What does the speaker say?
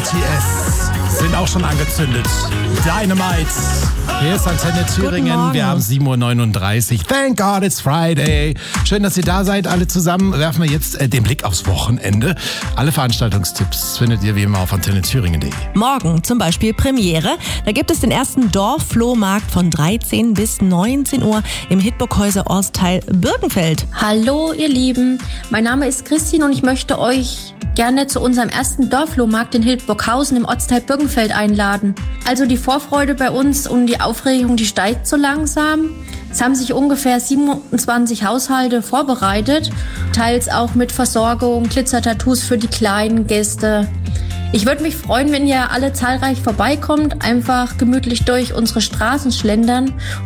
BTS sind auch schon angezündet. Dynamite. Hier ist Antenne Thüringen. Wir haben 7.39 Uhr. Thank God it's Friday. Schön, dass ihr da seid, alle zusammen. Werfen wir jetzt den Blick aufs Wochenende. Alle Veranstaltungstipps findet ihr wie immer auf antennethüringen.de. Morgen zum Beispiel Premiere. Da gibt es den ersten Dorfflohmarkt von 13 bis 19 Uhr im Hitburghäuser Ortsteil Birkenfeld. Hallo ihr Lieben, mein Name ist Christine und ich möchte euch gerne zu unserem ersten Dorfflohmarkt in Hildburghausen im Ortsteil Birkenfeld einladen. Also die Vorfreude bei uns und die Aufregung, die steigt so langsam. Es haben sich ungefähr 27 Haushalte vorbereitet, teils auch mit Versorgung, Glitzertattoos für die kleinen Gäste. Ich würde mich freuen, wenn ihr alle zahlreich vorbeikommt, einfach gemütlich durch unsere Straßen schlendern